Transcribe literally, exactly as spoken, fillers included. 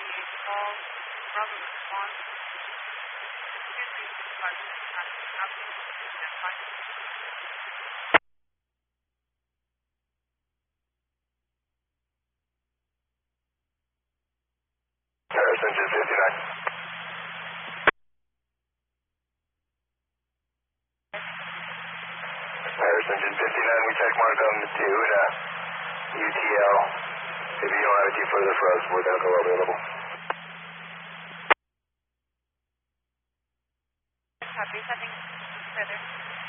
forty-eight call, Bravo response, two three six five nothing, stand by. Paris engine fifty-nine. Paris engine fifty-nine, we check Markham two to U T L. If you don't have anything further for us, we're going to go available. Copy, setting further.